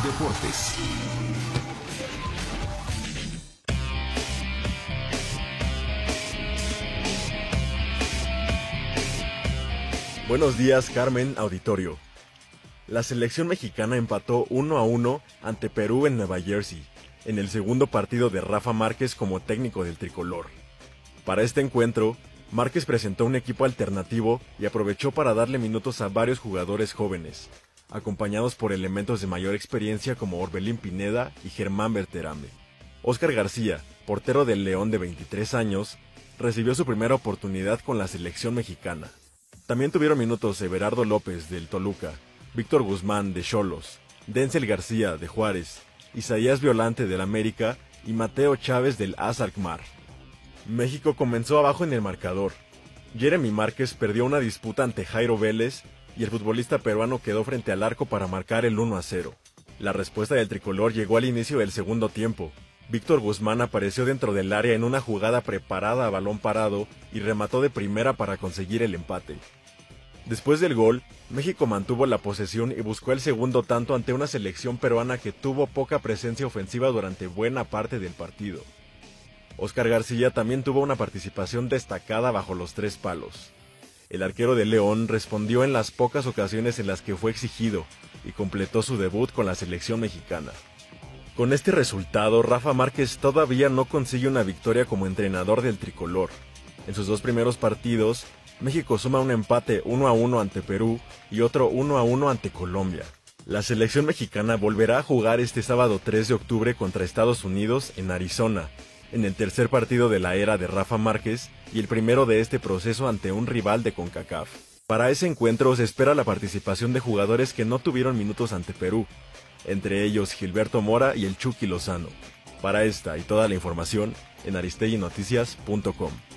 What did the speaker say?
Deportes. Buenos días, Carmen, auditorio. La selección mexicana empató 1-1 ante Perú en Nueva Jersey, en el segundo partido de Rafa Márquez como técnico del tricolor. Para este encuentro, Márquez presentó un equipo alternativo y aprovechó para darle minutos a varios jugadores jóvenes, acompañados por elementos de mayor experiencia como Orbelín Pineda y Germán Berterame. Óscar García, portero del León de 23 años, recibió su primera oportunidad con la selección mexicana. También tuvieron minutos Everardo López del Toluca, Víctor Guzmán de Xolos, Denzel García de Juárez, Isaías Violante del América y Mateo Chávez del AS Alkmaar. México comenzó abajo en el marcador. Jeremy Márquez perdió una disputa ante Jairo Vélez y el futbolista peruano quedó frente al arco para marcar el 1-0. La respuesta del tricolor llegó al inicio del segundo tiempo. Víctor Guzmán apareció dentro del área en una jugada preparada a balón parado y remató de primera para conseguir el empate. Después del gol, México mantuvo la posesión y buscó el segundo tanto ante una selección peruana que tuvo poca presencia ofensiva durante buena parte del partido. Óscar García también tuvo una participación destacada bajo los tres palos. El arquero de León respondió en las pocas ocasiones en las que fue exigido y completó su debut con la selección mexicana. Con este resultado, Rafa Márquez todavía no consigue una victoria como entrenador del tricolor. En sus dos primeros partidos, México suma un empate 1-1 ante Perú y otro 1-1 ante Colombia. La selección mexicana volverá a jugar este sábado 3 de octubre contra Estados Unidos en Arizona, en el tercer partido de la era de Rafa Márquez y el primero de este proceso ante un rival de CONCACAF. Para ese encuentro se espera la participación de jugadores que no tuvieron minutos ante Perú, entre ellos Gilberto Mora y el Chucky Lozano. Para esta y toda la información en aristeguinoticias.com.